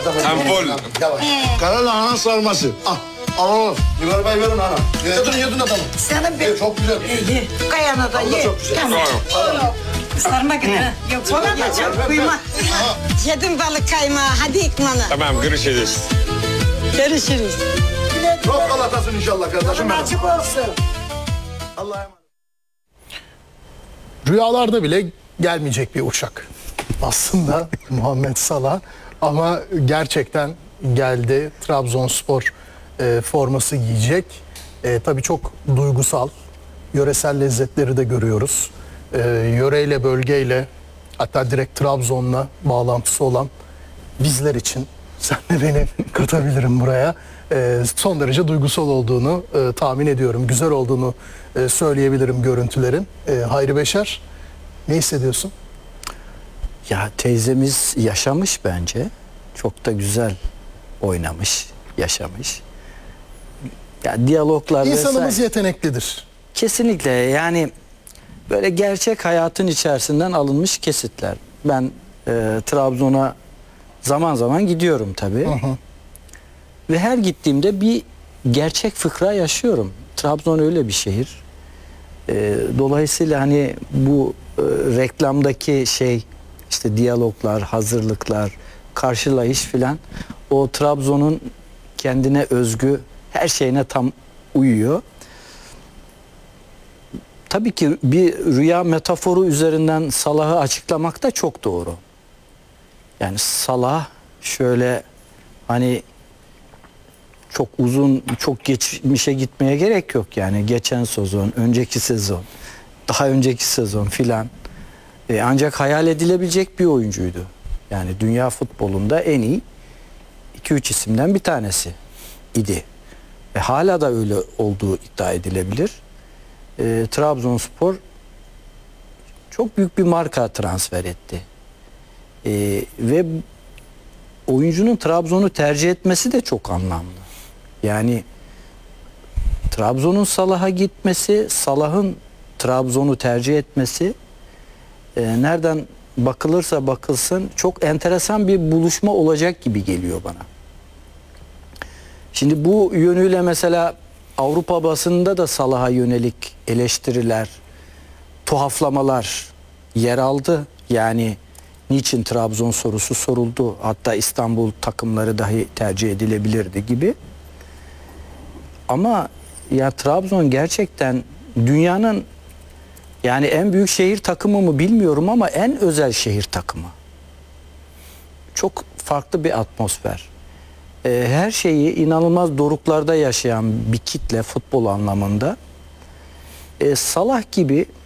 Sempol. Yavaş. Kara lahana sarması. Al. Biber Bey verin ana. Yedin adamı. Sana bir... Çok güzel. Ye. Kayana da ye. Çok güzel. Tamam. Sarma gibi. Yok, sonra da çok kuyma. Yedim balık kaymağı. Hadi İkman'a. Tamam, görüşürüz. Görüşürüz. Çok galatasın inşallah kardeşim. Açık olsun. Allah'a emanet. Rüyalarda bile gelmeyecek bir uçak. Aslında Muhammed Salah ama gerçekten geldi. Trabzonspor forması giyecek. Tabii çok duygusal, yöresel lezzetleri de görüyoruz. Yöreyle, bölgeyle, hatta direkt Trabzon'la bağlantısı olan bizler için, sen de beni katabilirim buraya, son derece duygusal olduğunu tahmin ediyorum. Güzel olduğunu söyleyebilirim görüntülerin. Hayri Beşer, ne hissediyorsun? Ya teyzemiz yaşamış bence. Çok da güzel oynamış, yaşamış. Ya diyaloglar İnsanımız vesaire. yeteneklidir. Kesinlikle yani böyle gerçek hayatın içerisinden alınmış kesitler. Ben Trabzon'a zaman zaman gidiyorum tabii. Ve her gittiğimde bir gerçek fıkra yaşıyorum. Trabzon öyle bir şehir. Dolayısıyla hani bu reklamdaki şey, işte diyaloglar, hazırlıklar, karşılayış filan, o Trabzon'un kendine özgü her şeyine tam uyuyor. Tabii ki bir rüya metaforu üzerinden Salah'ı açıklamak da çok doğru. Yani Salah şöyle hani çok uzun, çok geçmişe gitmeye gerek yok yani. Geçen sezon, önceki sezon, daha önceki sezon filan. Ancak hayal edilebilecek bir oyuncuydu. Yani dünya futbolunda en iyi 2-3 isimden bir tanesi idi. Ve hala da öyle olduğu iddia edilebilir. Trabzonspor çok büyük bir marka transfer etti. Ve oyuncunun Trabzon'u tercih etmesi de çok anlamlı. Yani Trabzon'un Salah'a gitmesi, Salah'ın Trabzon'u tercih etmesi, nereden bakılırsa bakılsın çok enteresan bir buluşma olacak gibi geliyor bana. Şimdi bu yönüyle mesela Avrupa basınında da Salah'a yönelik eleştiriler, tuhaflamalar yer aldı. Yani niçin Trabzon sorusu soruldu. Hatta İstanbul takımları dahi tercih edilebilirdi gibi. Ama ya Trabzon gerçekten dünyanın yani en büyük şehir takımı mı bilmiyorum ama en özel şehir takımı. Çok farklı bir atmosfer. Her şeyi inanılmaz doruklarda yaşayan bir kitle futbol anlamında. Salah gibi